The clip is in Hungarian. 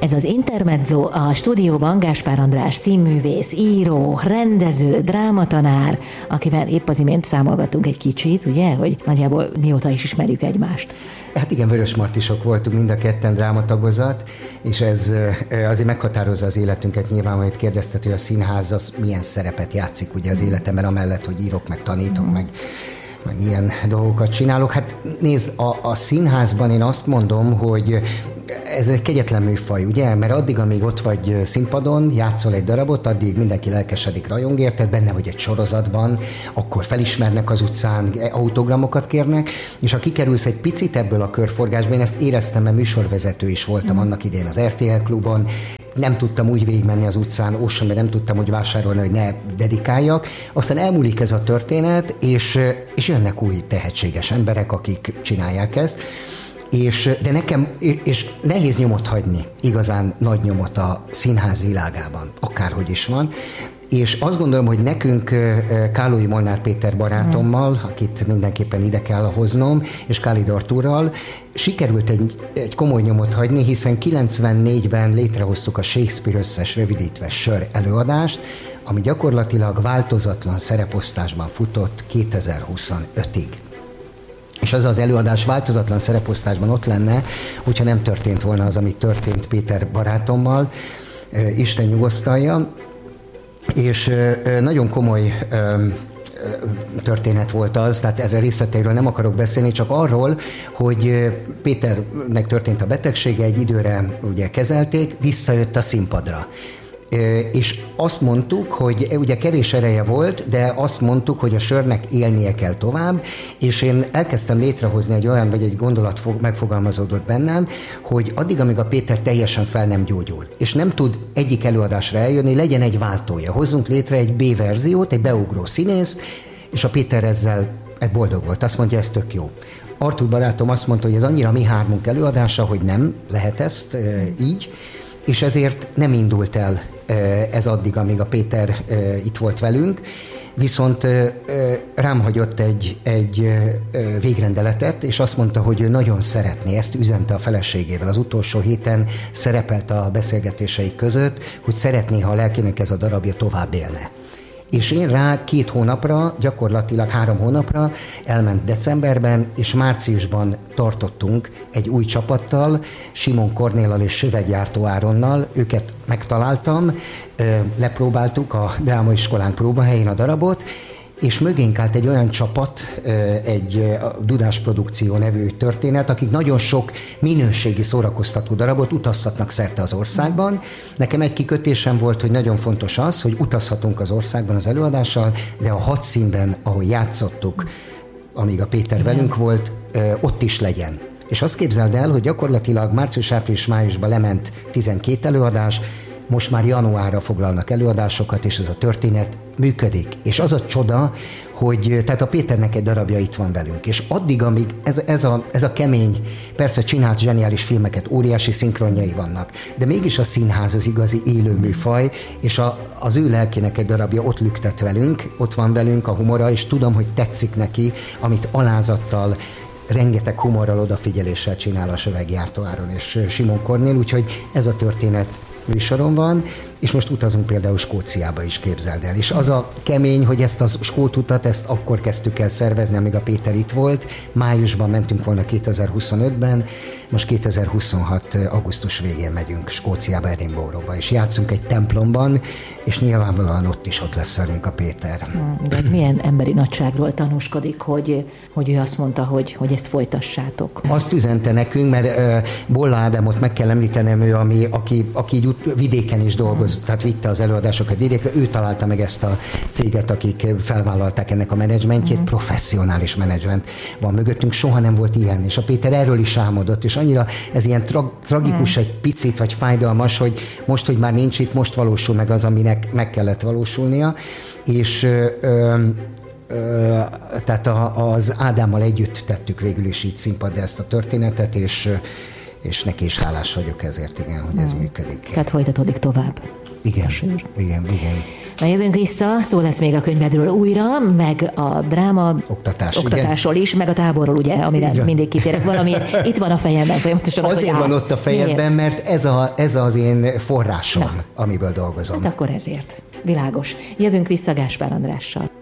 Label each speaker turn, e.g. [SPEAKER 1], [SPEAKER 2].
[SPEAKER 1] Ez az Intermezzo, a stúdióban Gáspár András színművész, író, rendező, drámatanár, akivel épp az imént számolgattunk egy kicsit, ugye, hogy nagyjából mióta is ismerjük egymást.
[SPEAKER 2] Hát igen, vörösmartisok voltunk mind a ketten, drámatagozat, és ez azért meghatározza az életünket. Nyilván, hogy kérdezted, hogy a színház az milyen szerepet játszik ugye az életemben, amellett, hogy írok, meg tanítok, meg ilyen dolgokat csinálok. Hát nézd, a színházban én azt mondom, hogy ez egy kegyetlen műfaj, ugye? Mert addig, amíg ott vagy színpadon, játszol egy darabot, addig mindenki lelkesedik, rajong érted, benne vagy egy sorozatban, akkor felismernek az utcán, autogramokat kérnek, és ha kikerülsz egy picit ebből a körforgásba, én ezt éreztem, mert műsorvezető is voltam annak idején az RTL Klubon, nem tudtam úgy végigmenni az utcán, mert nem tudtam úgy vásárolni, hogy ne dedikáljak. Aztán elmúlik ez a történet, és jönnek új tehetséges emberek, akik csinálják ezt. De nekem, és nehéz nyomot hagyni, igazán nagy nyomot a színház világában, akárhogy is van. És azt gondolom, hogy nekünk Kálói Molnár Péter barátommal, akit mindenképpen ide kell hoznom, és Kálid Artúrral sikerült egy komoly nyomot hagyni, hiszen 94-ben létrehoztuk a Shakespeare összes rövidítve sör előadást, ami gyakorlatilag változatlan szereposztásban futott 2025-ig. És az az előadás változatlan szereposztásban ott lenne, hogyha nem történt volna az, ami történt Péter barátommal, Isten nyugosztalja, és nagyon komoly történet volt az, tehát erre részleteiről nem akarok beszélni, csak arról, hogy Péternek történt a betegsége, egy időre ugye kezelték, visszajött a színpadra. És azt mondtuk, hogy ugye kevés ereje volt, de azt mondtuk, hogy a sörnek élnie kell tovább, és én elkezdtem létrehozni egy gondolat megfogalmazódott bennem, hogy addig, amíg a Péter teljesen fel nem gyógyul, és nem tud egyik előadásra eljönni, legyen egy váltója. Hozzunk létre egy B-verziót, egy beugró színész, és a Péter ezzel boldog volt. Azt mondja, ez tök jó. Artúr barátom azt mondta, hogy ez annyira mi hármunk előadása, hogy nem lehet ezt így, és ezért nem indult el ez addig, amíg a Péter itt volt velünk, viszont rám hagyott egy végrendeletet, és azt mondta, hogy ő nagyon szeretné, ezt üzente a feleségével. Az utolsó héten szerepelt a beszélgetéseik között, hogy szeretné, ha a lelkének ez a darabja tovább élne. És én rá 2 hónapra, gyakorlatilag 3 hónapra elment decemberben, és márciusban tartottunk egy új csapattal, Simon Kornéllal és Sövegyártó Áronnal, őket megtaláltam, lepróbáltuk a drámaiskolán próbahelyén a darabot, és mögénk állt egy olyan csapat, egy Dudás Produkció nevű történet, akik nagyon sok minőségi szórakoztató darabot utaztatnak szerte az országban. Nekem egy kikötésem volt, hogy nagyon fontos az, hogy utazhatunk az országban az előadással, de a hadszínben, ahol játszottuk, amíg a Péter velünk volt, ott is legyen. És azt képzeld el, hogy gyakorlatilag március, április, májusban lement 12 előadás, most már januárra foglalnak előadásokat, és ez a történet működik. És az a csoda, hogy tehát a Péternek egy darabja itt van velünk. És addig, amíg ez a kemény, persze csinált zseniális filmeket, óriási szinkronjai vannak, de mégis a színház az igazi élő műfaj, és az ő lelkének egy darabja ott lüktet velünk, ott van velünk a humora, és tudom, hogy tetszik neki, amit alázattal, rengeteg humorral, odafigyeléssel csinál a Sövegyártó Áron és Simon Kornél, úgyhogy ez a történet műsoron van, és most utazunk például Skóciába is, képzeld el. És az a kemény, hogy ezt a skót utat, ezt akkor kezdtük el szervezni, amíg a Péter itt volt. Májusban mentünk volna 2025-ben, most 2026. augusztus végén megyünk Skóciába, Edinburghba, és játszunk egy templomban, és nyilvánvalóan ott lesz velünk a Péter.
[SPEAKER 1] De ez milyen emberi nagyságról tanúskodik, hogy ő azt mondta, hogy ezt folytassátok?
[SPEAKER 2] Azt üzente nekünk, mert Bolla Ádámot meg kell említenem, ő, aki vidéken is dolgozott, tehát vitte az előadásokat vidékre, ő találta meg ezt a céget, akik felvállalták ennek a menedzsmentjét, professzionális menedzsment van mögöttünk, soha nem volt ilyen, és a Péter erről is álmodott, és annyira ez ilyen tragikus egy picit, vagy fájdalmas, hogy most, hogy már nincs itt, most valósul meg az, aminek meg kellett valósulnia, és tehát az Ádámmal együtt tettük végül is így színpadra ezt a történetet, és neki is hálás vagyok ezért, igen, hogy ez működik.
[SPEAKER 1] Tehát folytatódik tovább.
[SPEAKER 2] Igen.
[SPEAKER 1] Na jövünk vissza, szó lesz még a könyvedről újra, meg a dráma oktatásról is, meg a táborról, ugye, amire mindig kitérek. Valami itt van a fejemben folyamatosan.
[SPEAKER 2] Azért van ott a fejedben, mert ez az én forrásom, amiből dolgozom.
[SPEAKER 1] Hát akkor ezért. Világos. Jövünk vissza Gáspár Andrással.